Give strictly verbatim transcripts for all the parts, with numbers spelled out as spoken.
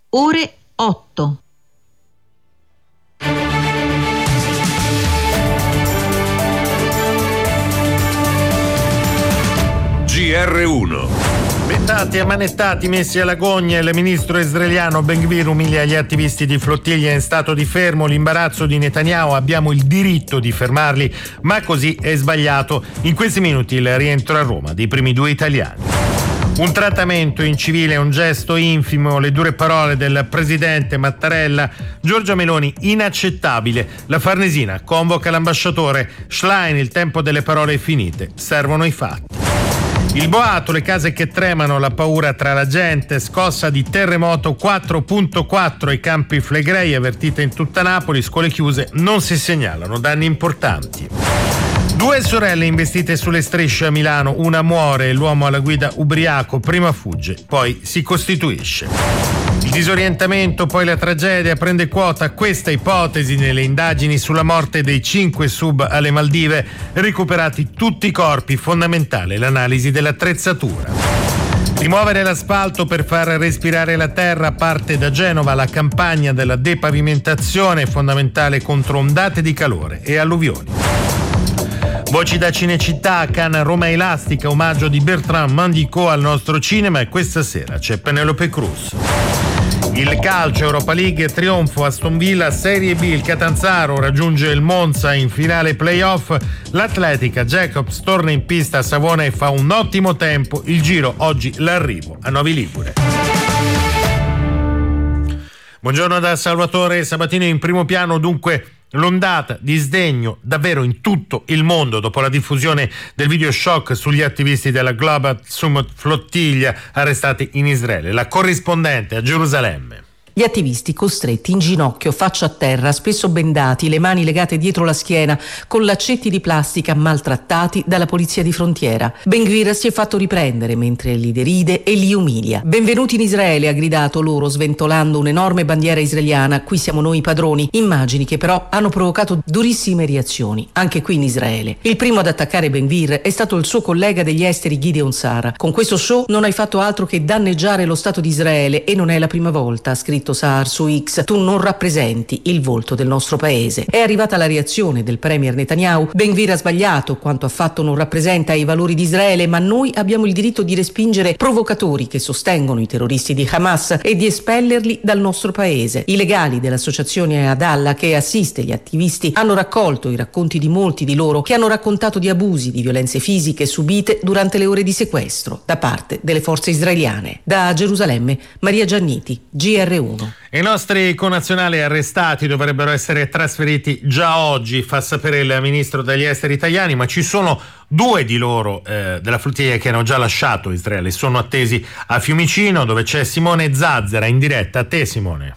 ore otto. G R uno. Mentati, ammanettati, messi alla gogna, il ministro israeliano Ben-Gvir umilia gli attivisti di flottiglia in stato di fermo, l'imbarazzo di Netanyahu, abbiamo il diritto di fermarli, ma così è sbagliato. In questi minuti il rientro a Roma dei primi due italiani. Un trattamento incivile, un gesto infimo, le dure parole del presidente Mattarella. Giorgia Meloni, inaccettabile. La Farnesina convoca l'ambasciatore. Schlein, il tempo delle parole è finite, servono i fatti. Il boato, le case che tremano, la paura tra la gente, scossa di terremoto quattro virgola quattro ai Campi Flegrei, avvertita in tutta Napoli, scuole chiuse, non si segnalano danni importanti. Due sorelle investite sulle strisce a Milano, una muore, l'uomo alla guida ubriaco, prima fugge, poi si costituisce. Il disorientamento, poi la tragedia, prende quota questa ipotesi nelle indagini sulla morte dei cinque sub alle Maldive, recuperati tutti i corpi, fondamentale l'analisi dell'attrezzatura. Rimuovere l'asfalto per far respirare la terra, parte da Genova la campagna della depavimentazione, fondamentale contro ondate di calore e alluvioni. Voci da Cinecittà, Cannes Roma Elastica, omaggio di Bertrand Mandico al nostro cinema, e questa sera c'è Penelope Cruz. Il calcio, Europa League, trionfo Aston Villa, Serie B, il Catanzaro raggiunge il Monza in finale playoff, l'Atletica Jacobs torna in pista a Savona e fa un ottimo tempo, il Giro oggi l'arrivo a Novi Ligure. Buongiorno da Salvatore Sabatino. In primo piano dunque l'ondata di sdegno davvero in tutto il mondo dopo la diffusione del video shock sugli attivisti della Global Summit Flottiglia arrestati in Israele. La corrispondente a Gerusalemme. Gli attivisti costretti in ginocchio, faccia a terra, spesso bendati, le mani legate dietro la schiena, con laccetti di plastica, maltrattati dalla polizia di frontiera. Ben-Gvir si è fatto riprendere mentre li deride e li umilia. Benvenuti in Israele, ha gridato loro, sventolando un'enorme bandiera israeliana. Qui siamo noi padroni. Immagini che però hanno provocato durissime reazioni, anche qui in Israele. Il primo ad attaccare Ben-Gvir è stato il suo collega degli esteri Gideon Sara. Con questo show non hai fatto altro che danneggiare lo Stato di Israele e non è la prima volta, ha scritto Saar su X, tu non rappresenti il volto del nostro paese. È arrivata la reazione del premier Netanyahu. Ben-Gvir ha sbagliato, quanto ha fatto non rappresenta i valori di Israele, ma noi abbiamo il diritto di respingere provocatori che sostengono i terroristi di Hamas e di espellerli dal nostro paese. I legali dell'associazione Adalla, che assiste gli attivisti, hanno raccolto i racconti di molti di loro che hanno raccontato di abusi, di violenze fisiche subite durante le ore di sequestro da parte delle forze israeliane. Da Gerusalemme, Maria Gianniti, G R uno. I nostri connazionali arrestati dovrebbero essere trasferiti già oggi, fa sapere il ministro degli esteri italiani, ma ci sono due di loro eh, della flottiglia che hanno già lasciato Israele, sono attesi a Fiumicino, dove c'è Simone Zazzera in diretta. A te, Simone.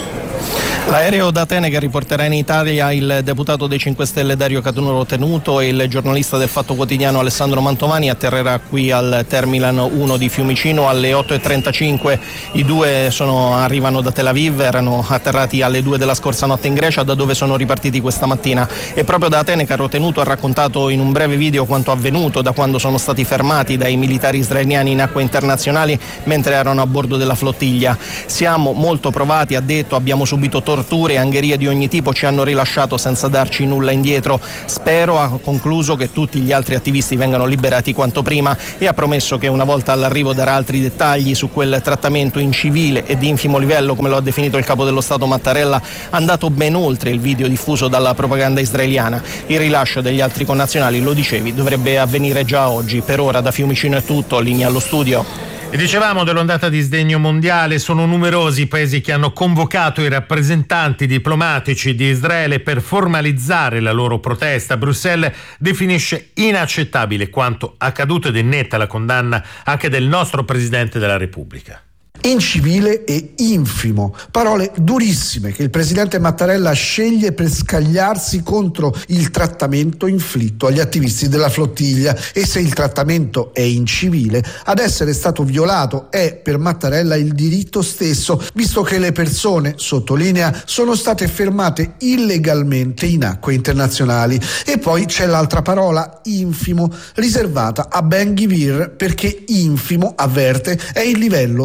L'aereo da Atene che riporterà in Italia il deputato dei cinque Stelle Dario Catunoro Tenuto e il giornalista del Fatto Quotidiano Alessandro Mantovani atterrerà qui al Terminal uno di Fiumicino alle otto e trentacinque. I due sono, arrivano da Tel Aviv, erano atterrati alle due della scorsa notte in Grecia, da dove sono ripartiti questa mattina. E proprio da Atene Caro Tenuto ha raccontato in un breve video quanto avvenuto da quando sono stati fermati dai militari israeliani in acque internazionali mentre erano a bordo della flottiglia. Siamo molto provati, ha detto, abbiamo subito torture e angherie di ogni tipo, ci hanno rilasciato senza darci nulla indietro. Spero, ha concluso, che tutti gli altri attivisti vengano liberati quanto prima e ha promesso che una volta all'arrivo darà altri dettagli su quel trattamento incivile e di infimo livello, come lo ha definito il capo dello Stato Mattarella, andato ben oltre il video diffuso dalla propaganda israeliana. Il rilascio degli altri connazionali, lo dicevi, dovrebbe avvenire già oggi. Per ora da Fiumicino è tutto, linea allo studio. E dicevamo dell'ondata di sdegno mondiale, sono numerosi i paesi che hanno convocato i rappresentanti diplomatici di Israele per formalizzare la loro protesta. Bruxelles definisce inaccettabile quanto accaduto ed è netta la condanna anche del nostro Presidente della Repubblica. Incivile e infimo, parole durissime che il presidente Mattarella sceglie per scagliarsi contro il trattamento inflitto agli attivisti della flottiglia. E se il trattamento è incivile, ad essere stato violato è per Mattarella il diritto stesso, visto che le persone, sottolinea, sono state fermate illegalmente in acque internazionali. E poi c'è l'altra parola, infimo, riservata a Ben-Gvir, perché infimo, avverte, è il livello toccato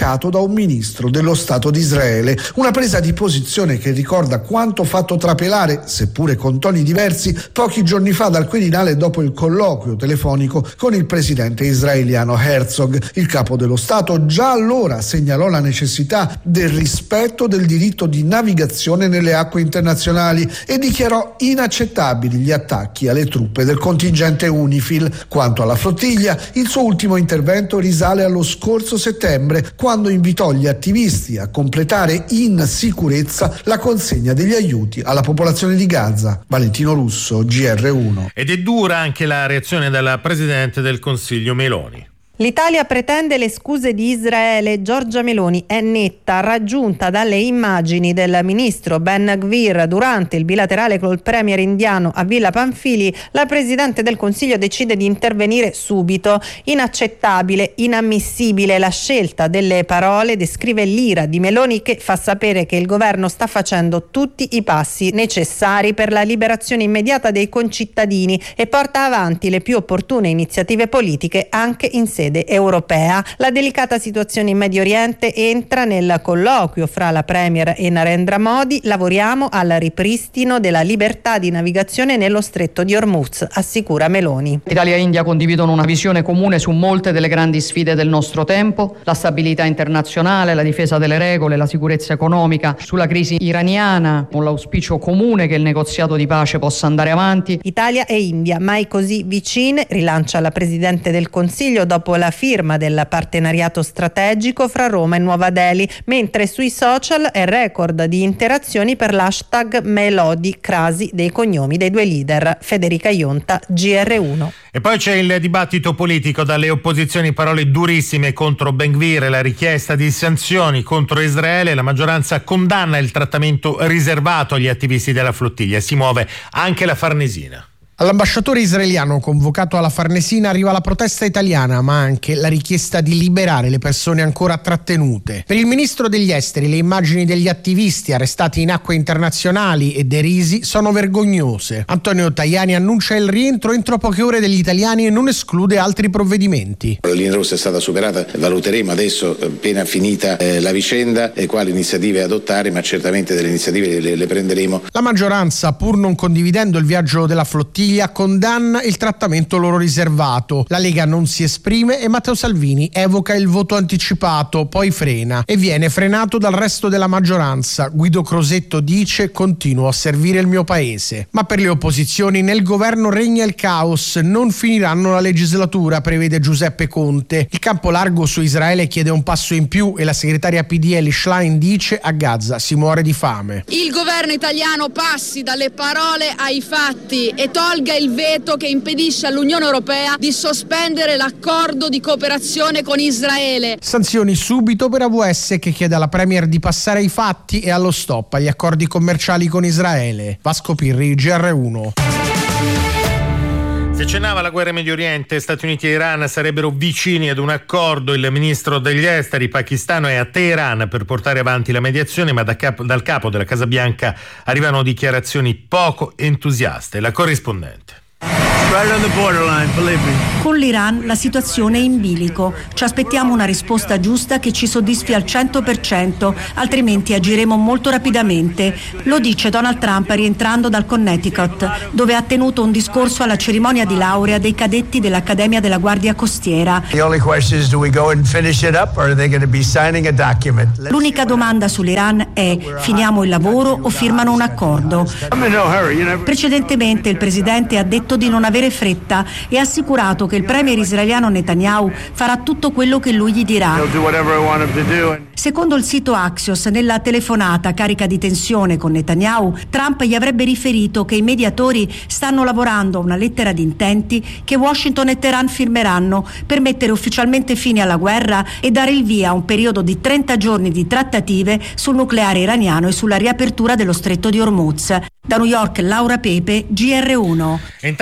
indicato da un ministro dello Stato di Israele. Una presa di posizione che ricorda quanto fatto trapelare, seppure con toni diversi, pochi giorni fa dal Quirinale dopo il colloquio telefonico con il presidente israeliano Herzog. Il capo dello Stato già allora segnalò la necessità del rispetto del diritto di navigazione nelle acque internazionali e dichiarò inaccettabili gli attacchi alle truppe del contingente UNIFIL. Quanto alla flottiglia, il suo ultimo intervento risale allo scorso settembre, quando invitò gli attivisti a completare in sicurezza la consegna degli aiuti alla popolazione di Gaza. Valentino Russo, G R uno. Ed è dura anche la reazione della Presidente del Consiglio Meloni. L'Italia pretende le scuse di Israele. Giorgia Meloni è netta, raggiunta dalle immagini del ministro Ben Gvir durante il bilaterale col premier indiano a Villa Pamphili. La Presidente del Consiglio decide di intervenire subito. Inaccettabile, inammissibile la scelta delle parole, descrive l'ira di Meloni, che fa sapere che il governo sta facendo tutti i passi necessari per la liberazione immediata dei concittadini e porta avanti le più opportune iniziative politiche anche in sede europea. La delicata situazione in Medio Oriente entra nel colloquio fra la Premier e Narendra Modi. Lavoriamo al ripristino della libertà di navigazione nello stretto di Hormuz, assicura Meloni. Italia e India condividono una visione comune su molte delle grandi sfide del nostro tempo: la stabilità internazionale, la difesa delle regole, la sicurezza economica, sulla crisi iraniana, con l'auspicio comune che il negoziato di pace possa andare avanti. Italia e India mai così vicine, rilancia la Presidente del Consiglio dopo la firma del partenariato strategico fra Roma e Nuova Delhi, mentre sui social è record di interazioni per l'hashtag Melodi Crasi dei cognomi dei due leader. Federica Ionta, G R uno. E poi c'è il dibattito politico, dalle opposizioni parole durissime contro Ben Gvir e la richiesta di sanzioni contro Israele. La maggioranza condanna il trattamento riservato agli attivisti della flottiglia. Si muove anche la Farnesina. All'ambasciatore israeliano convocato alla Farnesina arriva la protesta italiana, ma anche la richiesta di liberare le persone ancora trattenute. Per il ministro degli esteri le immagini degli attivisti arrestati in acque internazionali e derisi sono vergognose. Antonio Tajani annuncia il rientro entro poche ore degli italiani e non esclude altri provvedimenti. La linea rossa è stata superata, valuteremo adesso, appena finita eh, la vicenda, e quali iniziative adottare, ma certamente delle iniziative le, le prenderemo. La maggioranza, pur non condividendo il viaggio della flottiglia, condanna il trattamento loro riservato. La Lega non si esprime e Matteo Salvini evoca il voto anticipato, poi frena e viene frenato dal resto della maggioranza. Guido Crosetto dice: continuo a servire il mio paese. Ma per le opposizioni nel governo regna il caos, non finiranno la legislatura, prevede Giuseppe Conte. Il campo largo su Israele chiede un passo in più e la segretaria P D Elly Schlein dice: a Gaza si muore di fame. Il governo italiano passi dalle parole ai fatti e tolga il veto che impedisce all'Unione Europea di sospendere l'accordo di cooperazione con Israele. Sanzioni subito per A V S, che chiede alla Premier di passare ai fatti e allo stop agli accordi commerciali con Israele. Vasco Pirri, G R uno. Se accennava la guerra in Medio Oriente, Stati Uniti e Iran sarebbero vicini ad un accordo. Il ministro degli esteri pakistano è a Teheran per portare avanti la mediazione, ma da capo, dal capo della Casa Bianca arrivano dichiarazioni poco entusiaste. La corrispondente. Con l'Iran la situazione è in bilico. Ci aspettiamo una risposta giusta che ci soddisfi al cento per cento, altrimenti agiremo molto rapidamente. Lo dice Donald Trump rientrando dal Connecticut, dove ha tenuto un discorso alla cerimonia di laurea dei cadetti dell'Accademia della Guardia Costiera. L'unica domanda sull'Iran è: finiamo il lavoro o firmano un accordo? Precedentemente il presidente ha detto di non avere fretta e ha assicurato che il premier israeliano Netanyahu farà tutto quello che lui gli dirà. Secondo il sito Axios, nella telefonata carica di tensione con Netanyahu, Trump gli avrebbe riferito che i mediatori stanno lavorando a una lettera di intenti che Washington e Teheran firmeranno per mettere ufficialmente fine alla guerra e dare il via a un periodo di trenta giorni di trattative sul nucleare iraniano e sulla riapertura dello stretto di Hormuz. Da New York, Laura Pepe, G R uno. Intanto le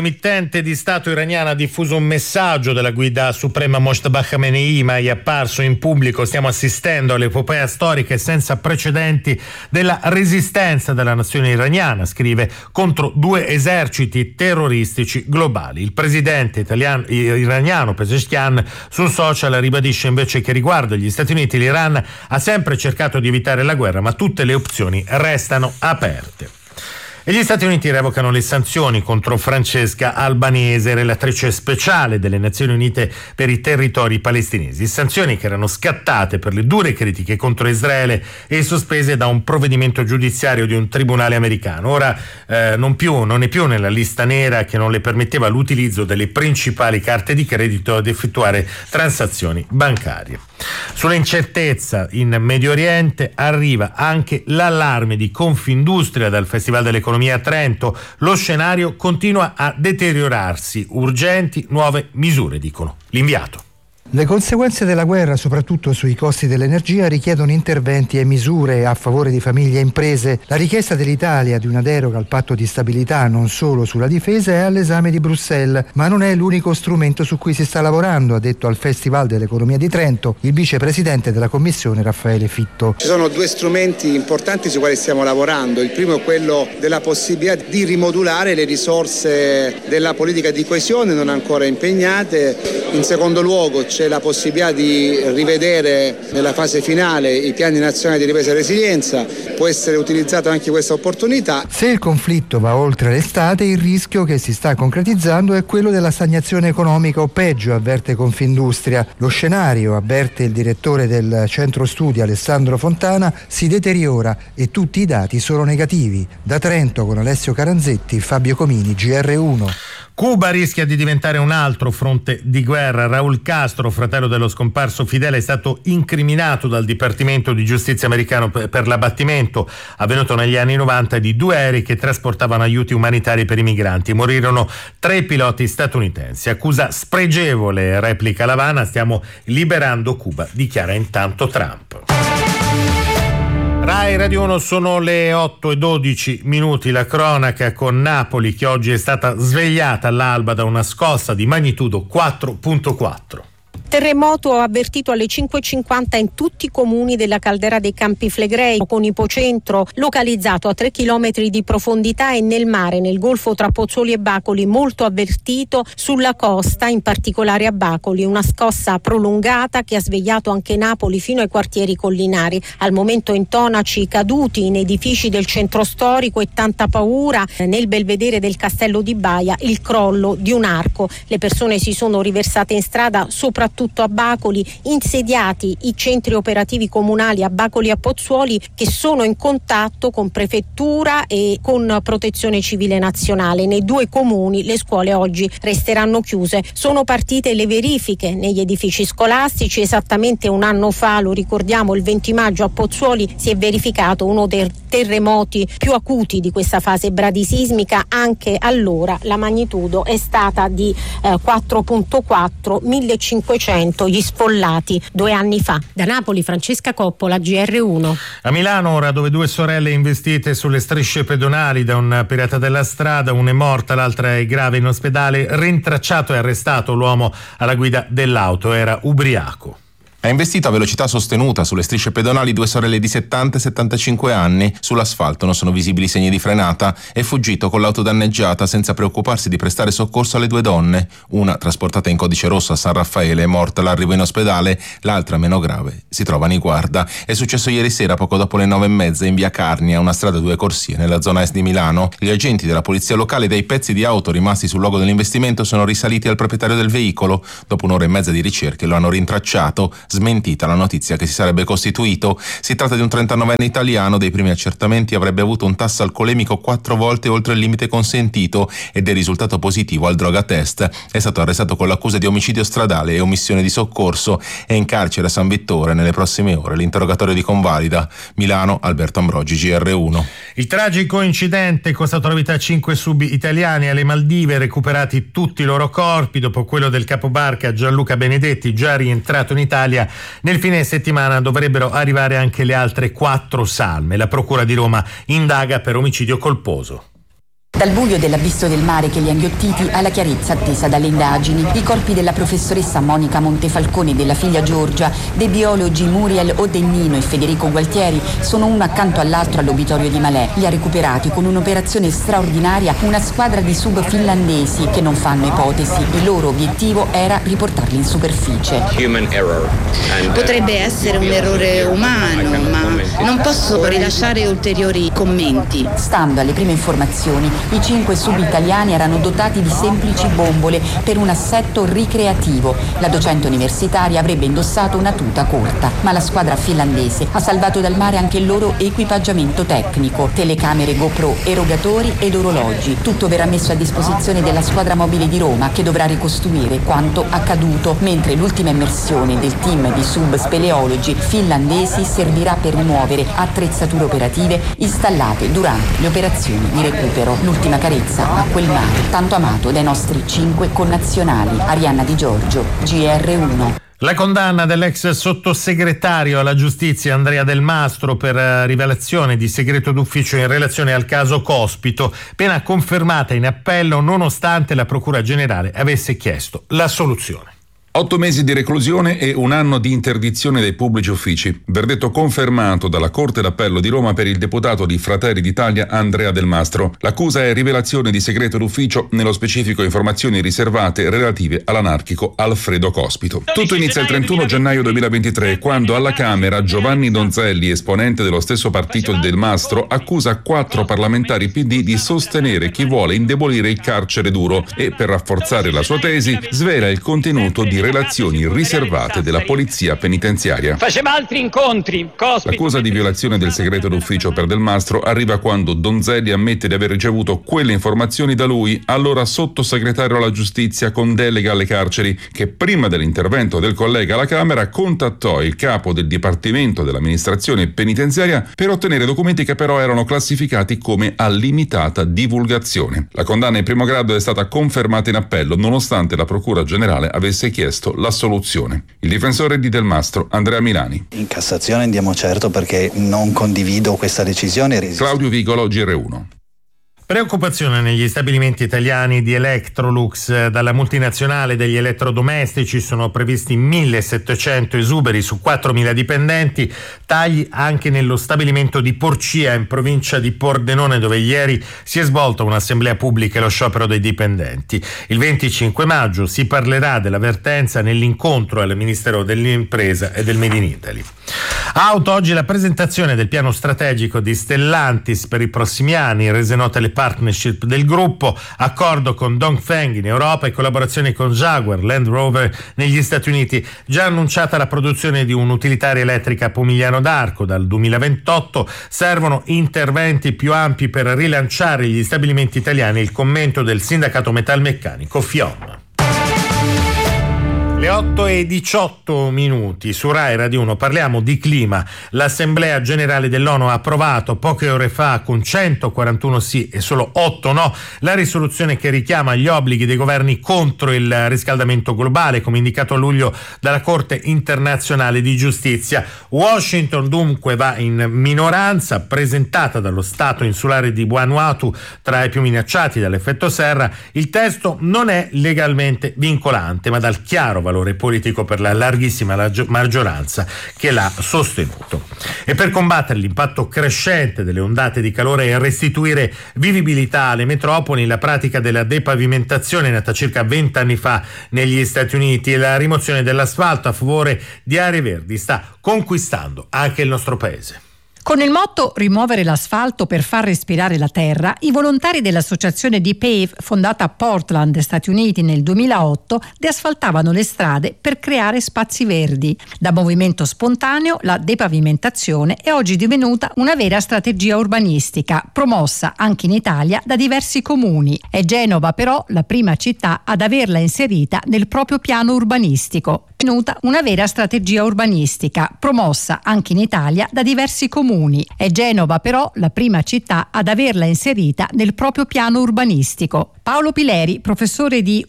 mittente di Stato iraniana ha diffuso un messaggio della guida suprema Mojtaba Khamenei, ma è apparso in pubblico. Stiamo assistendo all'epopea storica e senza precedenti della resistenza della nazione iraniana, scrive, contro due eserciti terroristici globali. Il presidente italiano, iraniano Pezeshkian sul social ribadisce invece che riguardo agli Stati Uniti l'Iran ha sempre cercato di evitare la guerra, ma tutte le opzioni restano aperte. E gli Stati Uniti revocano le sanzioni contro Francesca Albanese, relatrice speciale delle Nazioni Unite per i territori palestinesi. Sanzioni che erano scattate per le dure critiche contro Israele e sospese da un provvedimento giudiziario di un tribunale americano. Ora eh, non, più, non è più nella lista nera che non le permetteva l'utilizzo delle principali carte di credito ad effettuare transazioni bancarie. Sull'incertezza in Medio Oriente arriva anche l'allarme di Confindustria dal Festival dell'Economia a Trento. Lo scenario continua a deteriorarsi. Urgenti nuove misure, dicono. L'inviato. Le conseguenze della guerra, soprattutto sui costi dell'energia, richiedono interventi e misure a favore di famiglie e imprese. La richiesta dell'Italia di una deroga al patto di stabilità non solo sulla difesa è all'esame di Bruxelles, ma non è l'unico strumento su cui si sta lavorando, ha detto al Festival dell'Economia di Trento il vicepresidente della Commissione Raffaele Fitto. Ci sono due strumenti importanti sui quali stiamo lavorando. Il primo è quello della possibilità di rimodulare le risorse della politica di coesione non ancora impegnate. In secondo luogo c'è la possibilità di rivedere nella fase finale i piani nazionali di ripresa e resilienza, può essere utilizzata anche questa opportunità. Se il conflitto va oltre l'estate, il rischio che si sta concretizzando è quello della stagnazione economica o peggio, avverte Confindustria. Lo scenario, avverte il direttore del centro studi Alessandro Fontana, si deteriora e tutti i dati sono negativi. Da Trento con Alessio Caranzetti, Fabio Comini, G R uno. Cuba rischia di diventare un altro fronte di guerra. Raúl Castro, fratello dello scomparso Fidel, è stato incriminato dal Dipartimento di Giustizia americano per l'abbattimento avvenuto negli anni novanta di due aerei che trasportavano aiuti umanitari per i migranti. Morirono tre piloti statunitensi. Accusa spregevole, replica l'Havana. Stiamo liberando Cuba, dichiara intanto Trump. Rai Radio uno, sono le otto e dodici minuti, la cronaca con Napoli che oggi è stata svegliata all'alba da una scossa di magnitudo quattro virgola quattro. Terremoto avvertito alle cinque e cinquanta in tutti i comuni della caldera dei Campi Flegrei, con ipocentro localizzato a tre chilometri di profondità e nel mare, nel golfo tra Pozzuoli e Bacoli, molto avvertito sulla costa, in particolare a Bacoli. Una scossa prolungata che ha svegliato anche Napoli fino ai quartieri collinari. Al momento intonaci caduti in edifici del centro storico e tanta paura nel belvedere del Castello di Baia, il crollo di un arco. Le persone si sono riversate in strada, soprattutto tutto a Bacoli, insediati i centri operativi comunali a Bacoli e a Pozzuoli che sono in contatto con prefettura e con protezione civile nazionale. Nei due comuni le scuole oggi resteranno chiuse. Sono partite le verifiche negli edifici scolastici. Esattamente un anno fa, lo ricordiamo, il venti maggio a Pozzuoli si è verificato uno dei terremoti più acuti di questa fase bradisismica. Anche allora la magnitudo è stata di eh, quattro virgola quattro, millecinquecento gli sfollati due anni fa. Da Napoli, Francesca Coppola, G R uno. A Milano ora, dove due sorelle investite sulle strisce pedonali da un pirata della strada, una è morta, l'altra è grave in ospedale, rintracciato e arrestato l'uomo alla guida dell'auto, era ubriaco. Ha investito a velocità sostenuta sulle strisce pedonali due sorelle di settanta e settantacinque anni. Sull'asfalto non sono visibili segni di frenata. È fuggito con l'auto danneggiata senza preoccuparsi di prestare soccorso alle due donne. Una, trasportata in codice rosso a San Raffaele, è morta all'arrivo in ospedale. L'altra, meno grave, si trova a Niguarda. È successo ieri sera poco dopo le nove e mezza in via Carnia, una strada a due corsie nella zona est di Milano. Gli agenti della polizia locale dei pezzi di auto rimasti sul luogo dell'investimento sono risaliti al proprietario del veicolo. Dopo un'ora e mezza di ricerche lo hanno rintracciato. Smentita la notizia che si sarebbe costituito. Si tratta di un trentanovenne italiano. Dei primi accertamenti avrebbe avuto un tasso alcolemico quattro volte oltre il limite consentito ed è risultato positivo al droga test. È stato arrestato con l'accusa di omicidio stradale e omissione di soccorso. È in carcere a San Vittore. Nelle prossime ore l'interrogatorio di convalida. Milano, Alberto Ambrogi, G R uno. Il tragico incidente è costato la vita a cinque subi italiani alle Maldive, recuperati tutti i loro corpi dopo quello del capobarca Gianluca Benedetti, già rientrato in Italia. Nel fine settimana dovrebbero arrivare anche le altre quattro salme. La Procura di Roma indaga per omicidio colposo. Dal buio dell'abisso del mare che li ha inghiottiti alla chiarezza attesa dalle indagini, i corpi della professoressa Monica Montefalcone e della figlia Giorgia, dei biologi Muriel Odennino e Federico Gualtieri sono uno accanto all'altro all'obitorio di Malè. Li ha recuperati con un'operazione straordinaria una squadra di sub finlandesi che non fanno ipotesi. Il loro obiettivo era riportarli in superficie. Potrebbe essere un errore umano, ma non posso rilasciare ulteriori commenti. Stando alle prime informazioni, i cinque sub italiani erano dotati di semplici bombole per un assetto ricreativo. La docente universitaria avrebbe indossato una tuta corta, ma la squadra finlandese ha salvato dal mare anche il loro equipaggiamento tecnico, telecamere GoPro, erogatori ed orologi. Tutto verrà messo a disposizione della squadra mobile di Roma che dovrà ricostruire quanto accaduto, mentre l'ultima immersione del team di sub speleologi finlandesi servirà per rimuovere attrezzature operative installate durante le operazioni di recupero. L'ultima carezza a quel mare tanto amato dai nostri cinque connazionali. Arianna Di Giorgio, G R uno. La condanna dell'ex sottosegretario alla giustizia Andrea Del Mastro per rivelazione di segreto d'ufficio in relazione al caso Cospito, pena confermata in appello nonostante la Procura Generale avesse chiesto l'assoluzione. Otto mesi di reclusione e un anno di interdizione dai pubblici uffici. Verdetto confermato dalla Corte d'Appello di Roma per il deputato di Fratelli d'Italia Andrea Del Mastro. L'accusa è rivelazione di segreto d'ufficio, nello specifico informazioni riservate relative all'anarchico Alfredo Cospito. Tutto inizia il trentuno gennaio duemilaventitré, quando alla Camera Giovanni Donzelli, esponente dello stesso partito di Del Mastro, accusa quattro parlamentari P D di sostenere chi vuole indebolire il carcere duro e, per rafforzare la sua tesi, svela il contenuto di relazioni riservate della polizia penitenziaria. Faceva altri incontri. Cospito. L'accusa di violazione del segreto d'ufficio per Del Mastro arriva quando Donzelli ammette di aver ricevuto quelle informazioni da lui, allora sottosegretario alla giustizia con delega alle carceri, che prima dell'intervento del collega alla Camera contattò il capo del Dipartimento dell'amministrazione penitenziaria per ottenere documenti che però erano classificati come a limitata divulgazione. La condanna in primo grado è stata confermata in appello nonostante la Procura Generale avesse chiesto l'assoluzione. Il difensore di Del Mastro, Andrea Milani. In Cassazione andiamo certo perché non condivido questa decisione. Claudio Vigolo, G R uno. Preoccupazione negli stabilimenti italiani di Electrolux. Dalla multinazionale degli elettrodomestici sono previsti millesettecento esuberi su quattromila dipendenti, tagli anche nello stabilimento di Porcia in provincia di Pordenone, dove ieri si è svolta un'assemblea pubblica e lo sciopero dei dipendenti. Il venticinque maggio si parlerà dell'avvertenza nell'incontro al Ministero dell'Impresa e del Made in Italy. Auto, oggi la presentazione del piano strategico di Stellantis per i prossimi anni, rese note le partnership del gruppo, accordo con Dongfeng in Europa e collaborazione con Jaguar Land Rover negli Stati Uniti. Già annunciata la produzione di un'utilitaria elettrica a Pomigliano d'Arco dal duemilaventotto, servono interventi più ampi per rilanciare gli stabilimenti italiani, il commento del sindacato metalmeccanico FIOM. Le otto e diciotto minuti su Rai Radio uno, parliamo di clima. L'Assemblea Generale dell'ONU ha approvato poche ore fa con centoquarantuno sì e solo otto no la risoluzione che richiama gli obblighi dei governi contro il riscaldamento globale, come indicato a luglio dalla Corte internazionale di giustizia. Washington dunque va in minoranza, presentata dallo Stato insulare di Vanuatu tra i più minacciati dall'effetto serra. Il testo non è legalmente vincolante, ma dal chiaro valore politico per la larghissima maggioranza che l'ha sostenuto. E per combattere l'impatto crescente delle ondate di calore e restituire vivibilità alle metropoli, la pratica della depavimentazione nata circa vent'anni fa negli Stati Uniti e la rimozione dell'asfalto a favore di aree verdi sta conquistando anche il nostro paese. Con il motto rimuovere l'asfalto per far respirare la terra, i volontari dell'associazione D-Pave, fondata a Portland, Stati Uniti nel duemilaotto, deasfaltavano le strade per creare spazi verdi. Da movimento spontaneo, la depavimentazione è oggi divenuta una vera strategia urbanistica, promossa anche in Italia da diversi comuni. È Genova però la prima città ad averla inserita nel proprio piano urbanistico. Divenuta una vera strategia urbanistica, promossa anche in Italia da diversi comuni. È Genova però la prima città ad averla inserita nel proprio piano urbanistico. Paolo Pileri, professore di